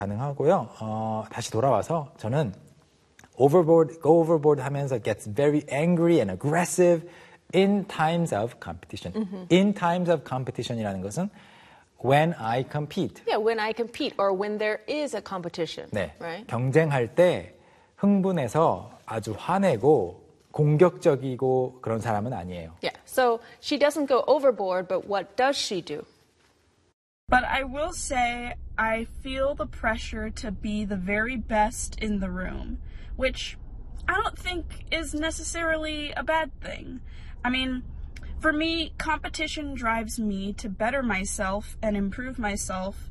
가능하고요. 다시 돌아와서 저는 go overboard 하면서 gets very angry and aggressive in times of competition. In times of competition이라는 것은 when I compete. Yeah, when I compete or when there is a competition. 네, right? 경쟁할 때 흥분해서 아주 화내고 공격적이고 그런 사람은 아니에요. Yeah, so she doesn't go overboard, but what does she do? But I will say I feel the pressure to be the very best in the room, which I don't think is necessarily a bad thing. I mean, for me, competition drives me to better myself and improve myself.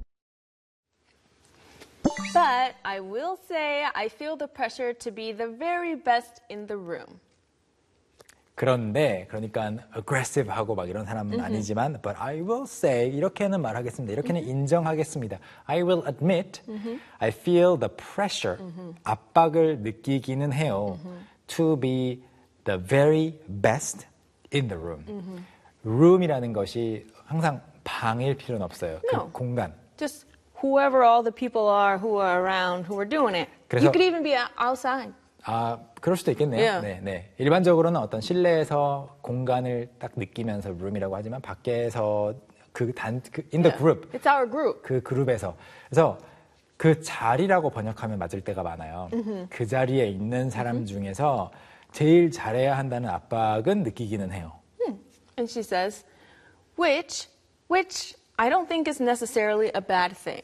But I will say I feel the pressure to be the very best in the room. 그런데 그러니까 aggressive하고 막 이런 사람은 아니지만 but I will say 이렇게는 말하겠습니다. 이렇게는 인정하겠습니다. I will admit I feel the pressure 압박을 느끼기는 해요. To be the very best in the room. room이라는 것이 항상 방일 필요는 없어요. No. 그 공간. Just whoever all the people are who are around who are doing it. 그래서- You could even be outside. 아, 그럴 수도 있겠네요. Yeah. 네, 네. 일반적으로는 어떤 실내에서 공간을 딱 느끼면서 room이라고 하지만 밖에서 in the group. It's our group. 그 그룹에서. 그래서 그 자리라고 번역하면 맞을 때가 많아요. 그 자리에 있는 사람 중에서 제일 잘해야 한다는 압박은 느끼기는 해요. And she says, which I don't think is necessarily a bad thing.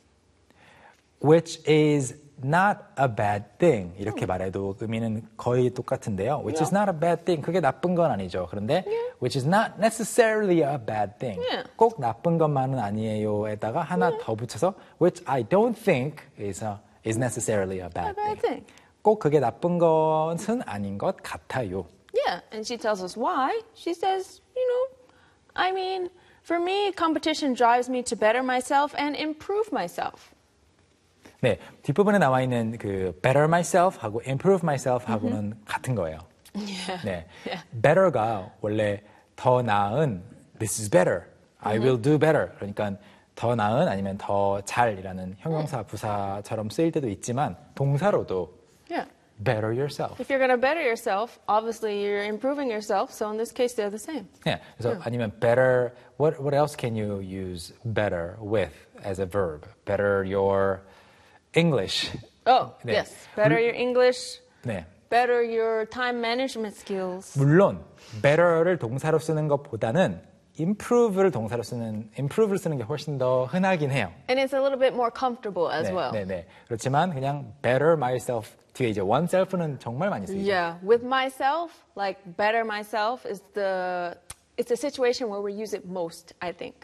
Which is not a bad thing. 이렇게 말해도 의미는 거의 똑같은데요. Which is not a bad thing. 그게 나쁜 건 아니죠. 그런데 which is not necessarily a bad thing. Yeah. 꼭 나쁜 것만은 아니에요에다가 하나 더 붙여서 which I don't think is necessarily a bad thing. 꼭 그게 나쁜 것은 아닌 것 같아요. Yeah, and she tells us why. She says, I mean, for me, competition drives me to better myself and improve myself. 네, 뒷부분에 나와 있는 그 better myself 하고 improve myself 하고는 같은 거예요. Yeah. 네, better가 원래 더 나은 this is better, I will do better. 그러니까 더 나은 아니면 더 잘이라는 형용사 부사처럼 쓰일 때도 있지만 동사로도 Yeah. better yourself. If you're going to better yourself, obviously you're improving yourself. So in this case, they're the same. 네, 그래서 아니면 better. What else can you use better with as a verb? Better your English. Oh, 네. yes. Better your English. 네. Better your time management skills. 물론 better를 동사로 쓰는 것보다는 improve를 쓰는 게 훨씬 더 흔하긴 해요. And it's a little bit more comfortable as well. 네. 그렇지만 그냥 better myself 뒤에 이제 oneself는 정말 많이 쓰이죠. Yeah. With myself, like better myself it's a situation where we use it most, I think.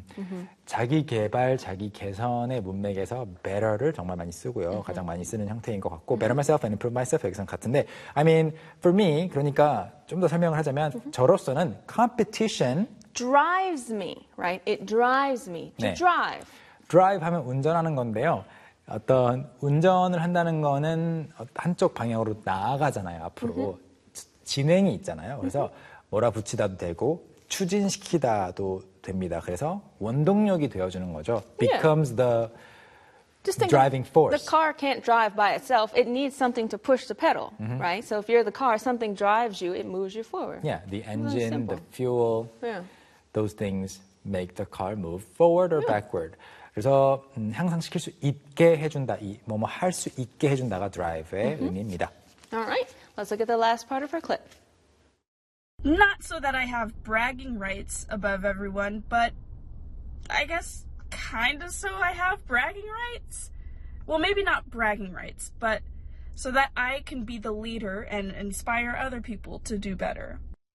자기 개발, 자기 개선의 문맥에서 better를 정말 많이 쓰고요. 가장 많이 쓰는 형태인 것 같고 better myself and improve myself 여기서는 같은데 I mean, for me, 그러니까 좀 더 설명을 하자면 저로서는 competition Drives me, right? It drives me to 네. drive. drive 하면 운전하는 건데요. 어떤 운전을 한다는 거는 한쪽 방향으로 나아가잖아요. 앞으로 진행이 있잖아요. 그래서 몰아붙이다도 되고 추진시키다도 됩니다. 그래서 원동력이 되어주는 거죠. Becomes the Just think driving force. The car can't drive by itself. It needs something to push the pedal, right? So if you're the car, something drives you, it moves you forward. Yeah, the Very engine, simple. the fuel, Yeah. those things make the car move forward or backward. 그래서 향상시킬 수 있게 해준다, 뭐뭐 할 수 있게 해준다가 drive의 의미입니다. All right, let's look at the last part of our clip. Not so that I have bragging rights above everyone, but I guess kind of so I have bragging rights. Well, maybe not bragging rights, but so that I can be the leader and inspire other people to do better.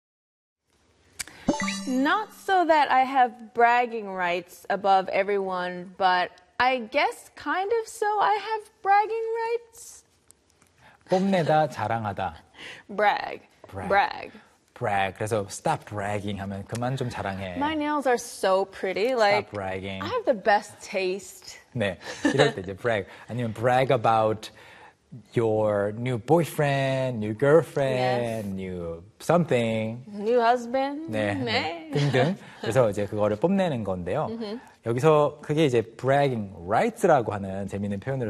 Not so that I have bragging rights above everyone, but I guess kind of so I have bragging rights. 뽐내다, 자랑하다. Brag. brag. 그래서 stop bragging 하면 그만 좀 자랑해. My nails are so pretty. Like, Stop bragging. I have the best taste. 네, 이럴 때 이제 brag. 아니면 brag about your new boyfriend, new girlfriend, new something. New husband. 네, 등등. 그래서 이제 그거를 뽐내는 건데요. 여기서 그게 이제 bragging rights라고 하는 재미있는 표현으로